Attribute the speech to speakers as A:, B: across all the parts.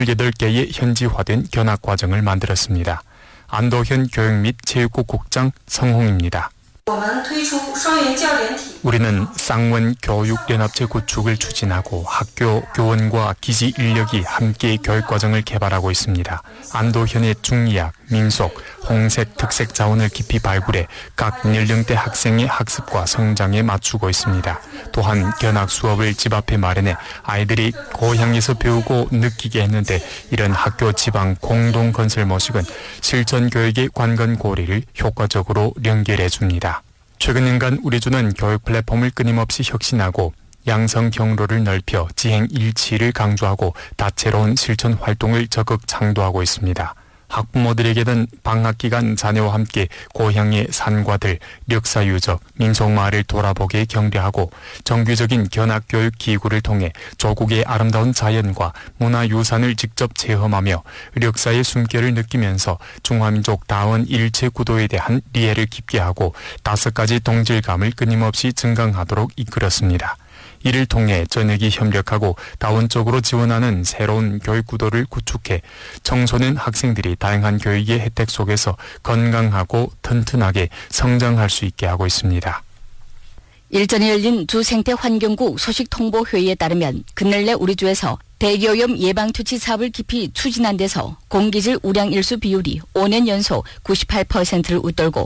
A: 18개의 현지화된 견학 과정을 만들었습니다. 안도현 교육 및 체육국 국장 성홍입니다. 우리는 쌍원 교육연합체 구축을 추진하고 학교, 교원과 기지 인력이 함께 교육과정을 개발하고 있습니다. 안도현의 중의학, 민속, 홍색, 특색 자원을 깊이 발굴해 각 연령대 학생의 학습과 성장에 맞추고 있습니다. 또한 견학 수업을 집 앞에 마련해 아이들이 고향에서 배우고 느끼게 했는데 이런 학교 지방 공동 건설 모식은 실전 교육의 관건 고리를 효과적으로 연결해 줍니다. 최근년간 우리주는 교육 플랫폼을 끊임없이 혁신하고 양성 경로를 넓혀 지행 일치를 강조하고 다채로운 실천 활동을 적극 창도하고 있습니다. 학부모들에게는 방학기간 자녀와 함께 고향의 산과들, 역사유적, 민속마을을 돌아보게 격려하고 정규적인 견학교육 기구를 통해 조국의 아름다운 자연과 문화유산을 직접 체험하며 역사의 숨결을 느끼면서 중화민족다운 일체 구도에 대한 이해를 깊게 하고 5가지 동질감을 끊임없이 증강하도록 이끌었습니다. 이를 통해 전역이 협력하고 다원적으로 지원하는 새로운 교육 구도를 구축해 청소년 학생들이 다양한 교육의 혜택 속에서 건강하고 튼튼하게 성장할 수 있게 하고 있습니다.
B: 일전에 열린 주생태환경국 소식통보회의에 따르면 그늘내 우리주에서 대기오염 예방투치 사업을 깊이 추진한 데서 공기질 우량일수 비율이 5년 연속 98%를 웃돌고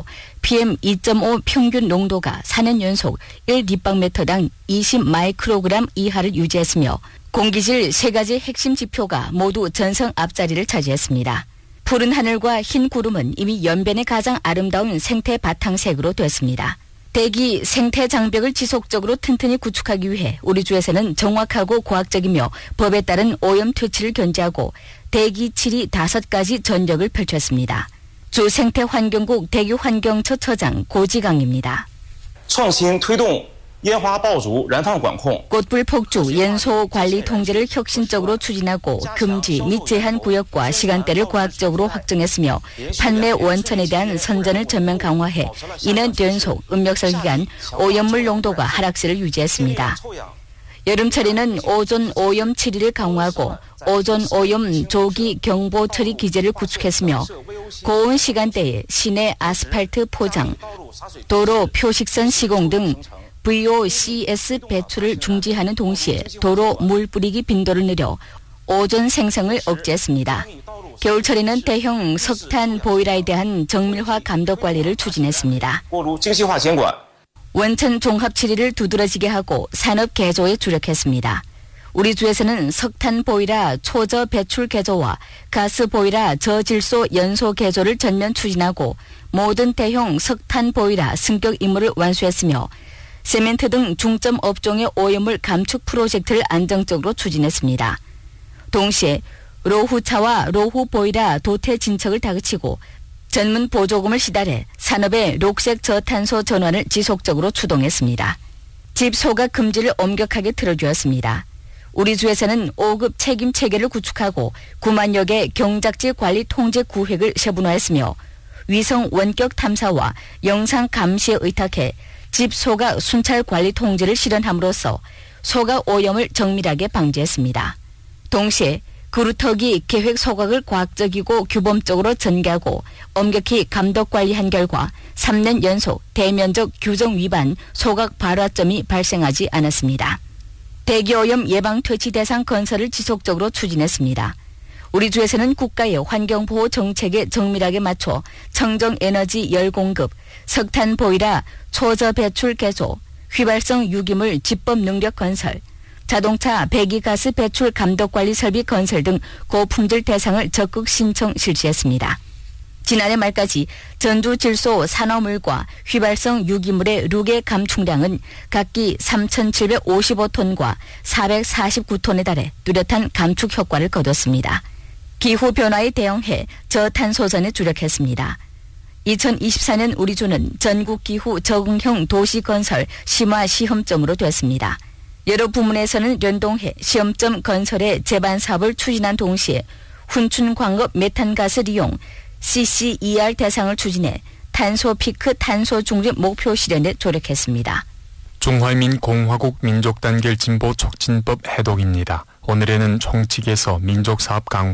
B: PM2.5 평균 농도가 4년 연속 1立方메터당 20 마이크로그램 이하를 유지했으며 공기질 3가지 핵심 지표가 모두 전성 앞자리를 차지했습니다. 푸른 하늘과 흰 구름은 이미 연변의 가장 아름다운 생태 바탕색으로 됐습니다. 대기 생태 장벽을 지속적으로 튼튼히 구축하기 위해 우리 주에서는 정확하고 과학적이며 법에 따른 오염 퇴치를 견제하고 대기 질이 5가지 전력을 펼쳤습니다. 주 생태환경국 대기환경처 처장 고지강입니다. 꽃불 폭주, 연소 관리 통제를 혁신적으로 추진하고 금지 및 제한 구역과 시간대를 과학적으로 확정했으며 판매 원천에 대한 선전을 전면 강화해 2년 연속 음력설 기간 오염물 농도가 하락세를 유지했습니다. 여름철에는 오존 오염 처리를 강화하고 오존 오염 조기 경보 처리 기제를 구축했으며 고온 시간대에 시내 아스팔트 포장, 도로 표식선 시공 등 VOCs 배출을 중지하는 동시에 도로 물 뿌리기 빈도를 늘려 오존 생성을 억제했습니다. 겨울철에는 대형 석탄 보일러에 대한 정밀화 감독 관리를 추진했습니다. 원천 종합 처리를 두드러지게 하고 산업 개조에 주력했습니다. 우리 주에서는 석탄 보일러 초저 배출 개조와 가스 보일러 저질소 연소 개조를 전면 추진하고 모든 대형 석탄 보일러 승격 임무를 완수했으며 세멘트 등 중점 업종의 오염물 감축 프로젝트를 안정적으로 추진했습니다. 동시에 로후차와 로후 보일러 도태 진척을 다그치고 전문 보조금을 시달해 산업의 녹색 저탄소 전환을 지속적으로 추동했습니다. 집 소각 금지를 엄격하게 틀어주었습니다. 우리 주에서는 5급 책임 체계를 구축하고 9만여 개 경작지 관리 통제 구획을 세분화했으며 위성 원격 탐사와 영상 감시에 의탁해 집 소각 순찰 관리 통제를 실현함으로써 소각 오염을 정밀하게 방지했습니다. 동시에 그루터기 계획 소각을 과학적이고 규범적으로 전개하고 엄격히 감독 관리한 결과 3년 연속 대면적 규정 위반 소각 발화점이 발생하지 않았습니다. 대기오염 예방 퇴치 대상 건설을 지속적으로 추진했습니다. 우리 주에서는 국가의 환경보호 정책에 정밀하게 맞춰 청정에너지 열 공급, 석탄 보일러 초저 배출 개조, 휘발성 유기물 집법 능력 건설, 자동차 배기가스 배출 감독관리 설비 건설 등 고품질 대상을 적극 신청 실시했습니다. 지난해 말까지 전주 질소 산화물과 휘발성 유기물의 룩의 감축량은 각기 3,755톤과 449톤에 달해 뚜렷한 감축 효과를 거뒀습니다. 기후변화에 대응해 저탄소전에 주력했습니다. 2024년 우리주는 전국기후 적응형 도시건설 심화 시험점으로 됐습니다. 여러 부문에서는 연동해 시험점 건설의 제반 사업을 추진한 동시에 훈춘광업 메탄가스 리용 CCER 대상을 추진해 탄소 피크 탄소 중립 목표 실현에 조력했습니다.
A: 중화민공화국 민족단결 진보 촉진법 해독입니다. 오늘에는 총칙에서 민족사업 강화